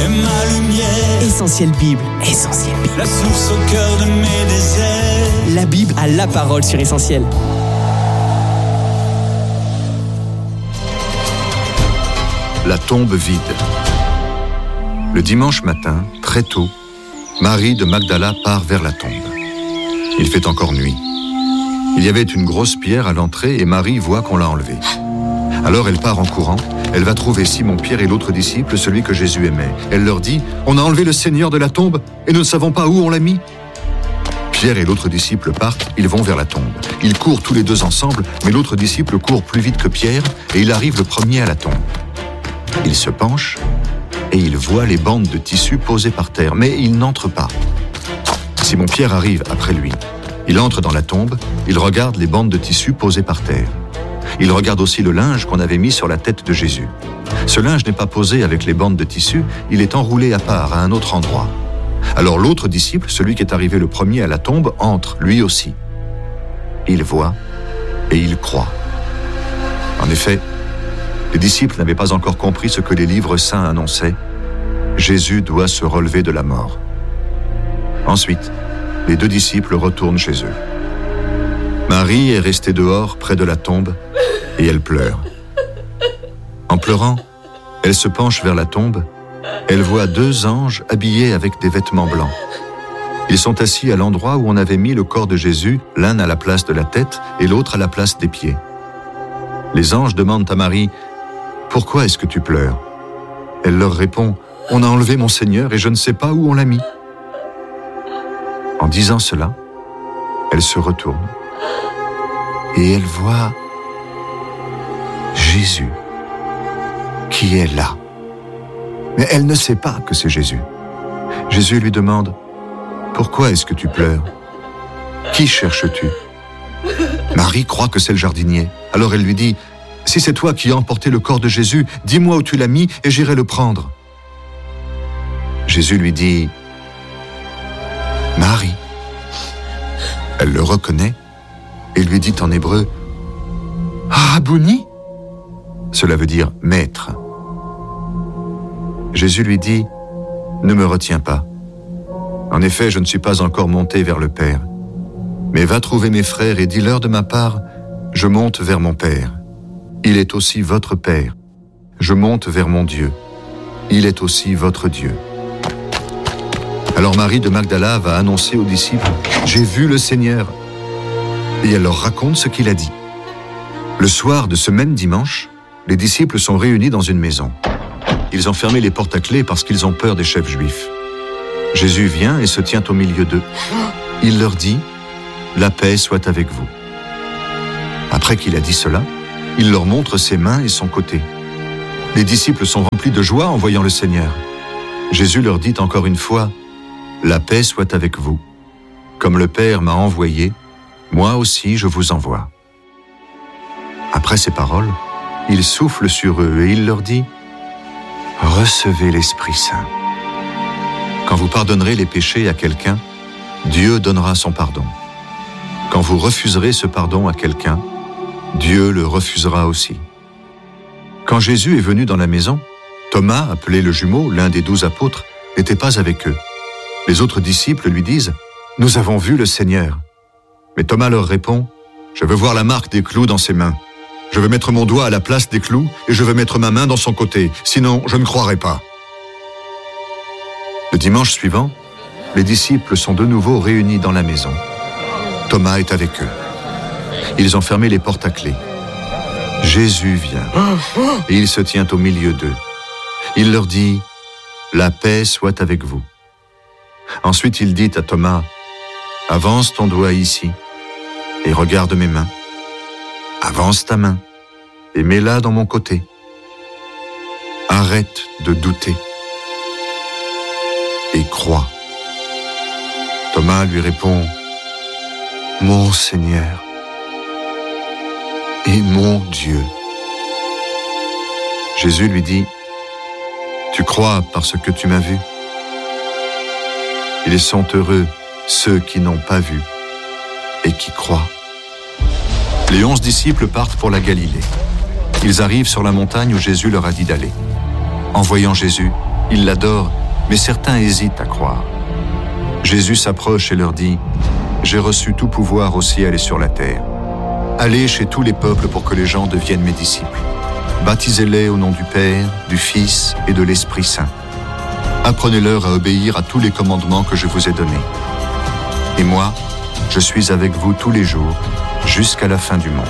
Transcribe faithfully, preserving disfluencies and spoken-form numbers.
et ma lumière. Essentiel Bible, Essentiel Bible. La source au cœur de mes déserts. La Bible a la parole sur Essentiel. La tombe vide. Le dimanche matin, très tôt, Marie de Magdala part vers la tombe. Il fait encore nuit. Il y avait une grosse pierre à l'entrée et Marie voit qu'on l'a enlevée. Alors elle part en courant, elle va trouver Simon-Pierre et l'autre disciple, celui que Jésus aimait. Elle leur dit « On a enlevé le Seigneur de la tombe et nous ne savons pas où on l'a mis ». Pierre et l'autre disciple partent, ils vont vers la tombe. Ils courent tous les deux ensemble, mais l'autre disciple court plus vite que Pierre et il arrive le premier à la tombe. Il se penche et il voit les bandes de tissu posées par terre, mais il n'entre pas. Simon-Pierre arrive après lui. Il entre dans la tombe, il regarde les bandes de tissu posées par terre. Il regarde aussi le linge qu'on avait mis sur la tête de Jésus. Ce linge n'est pas posé avec les bandes de tissu, il est enroulé à part, à un autre endroit. Alors l'autre disciple, celui qui est arrivé le premier à la tombe, entre, lui aussi. Il voit et il croit. En effet, les disciples n'avaient pas encore compris ce que les livres saints annonçaient. Jésus doit se relever de la mort. Ensuite, les deux disciples retournent chez eux. Marie est restée dehors, près de la tombe, et elle pleure. En pleurant, elle se penche vers la tombe. Elle voit deux anges habillés avec des vêtements blancs. Ils sont assis à l'endroit où on avait mis le corps de Jésus, l'un à la place de la tête et l'autre à la place des pieds. Les anges demandent à Marie « Pourquoi est-ce que tu pleures ?» Elle leur répond « On a enlevé mon Seigneur et je ne sais pas où on l'a mis. » En disant cela, elle se retourne et elle voit Jésus qui est là. Mais elle ne sait pas que c'est Jésus. Jésus lui demande « Pourquoi est-ce que tu pleures ? Qui cherches-tu » Marie croit que c'est le jardinier. Alors elle lui dit « Si c'est toi qui as emporté le corps de Jésus, dis-moi où tu l'as mis et j'irai le prendre. » Jésus lui dit « Marie ». Elle le reconnaît et lui dit en hébreu « Rabouni ». Cela veut dire « maître ». Jésus lui dit « Ne me retiens pas. En effet, je ne suis pas encore monté vers le Père. Mais va trouver mes frères et dis-leur de ma part, je monte vers mon Père. Il est aussi votre Père. Je monte vers mon Dieu. Il est aussi votre Dieu. » Alors Marie de Magdala va annoncer aux disciples « J'ai vu le Seigneur !» Et elle leur raconte ce qu'il a dit. Le soir de ce même dimanche, les disciples sont réunis dans une maison. Ils ont fermé les portes à clé parce qu'ils ont peur des chefs juifs. Jésus vient et se tient au milieu d'eux. Il leur dit « La paix soit avec vous ». Après qu'il a dit cela, il leur montre ses mains et son côté. Les disciples sont remplis de joie en voyant le Seigneur. Jésus leur dit encore une fois « La paix soit avec vous. Comme le Père m'a envoyé, moi aussi je vous envoie. » Après ces paroles, il souffle sur eux et il leur dit « Recevez l'Esprit Saint. Quand vous pardonnerez les péchés à quelqu'un, Dieu donnera son pardon. Quand vous refuserez ce pardon à quelqu'un, Dieu le refusera aussi. » Quand Jésus est venu dans la maison, Thomas, appelé le jumeau, l'un des douze apôtres, n'était pas avec eux. Les autres disciples lui disent « Nous avons vu le Seigneur. » Mais Thomas leur répond « Je veux voir la marque des clous dans ses mains. Je veux mettre mon doigt à la place des clous et je veux mettre ma main dans son côté, sinon je ne croirai pas. » Le dimanche suivant, les disciples sont de nouveau réunis dans la maison. Thomas est avec eux. Ils ont fermé les portes à clé. Jésus vient et il se tient au milieu d'eux. Il leur dit « La paix soit avec vous. » Ensuite il dit à Thomas « Avance ton doigt ici et regarde mes mains. Avance ta main et mets-la dans mon côté. Arrête de douter et crois. » Thomas lui répond « Mon Seigneur et mon Dieu. » Jésus lui dit « Tu crois parce que tu m'as vu. Ils sont heureux, ceux qui n'ont pas vu et qui croient. » Les onze disciples partent pour la Galilée. Ils arrivent sur la montagne où Jésus leur a dit d'aller. En voyant Jésus, Ils l'adorent, mais certains hésitent à croire. Jésus s'approche et leur dit « J'ai reçu tout pouvoir au ciel et sur la terre. Allez chez tous les peuples pour que les gens deviennent mes disciples. Baptisez-les au nom du Père, du Fils et de l'Esprit Saint. Apprenez-leur à obéir à tous les commandements que je vous ai donnés. Et moi, je suis avec vous tous les jours, jusqu'à la fin du monde. »